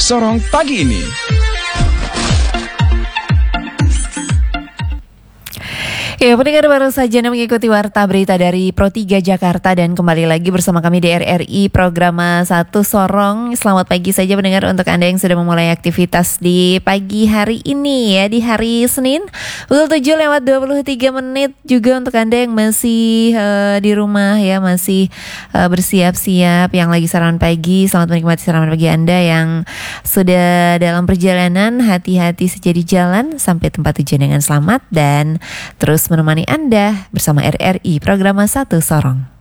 Sorong pagi ini. Ya, pendengar baru saja mengikuti Warta Berita dari Pro 3 Jakarta dan kembali lagi bersama kami di RRI Program 1 Sorong. Selamat pagi saja pendengar untuk Anda yang sudah memulai aktivitas di pagi hari ini ya, di hari Senin. Pukul 7:23 juga untuk Anda yang masih di rumah ya, masih bersiap-siap, yang lagi sarapan pagi. Selamat menikmati sarapan pagi Anda yang sudah dalam perjalanan. Hati-hati saja di jalan sampai tempat tujuan dengan selamat dan terus menemani Anda bersama RRI Program 1 Sorong.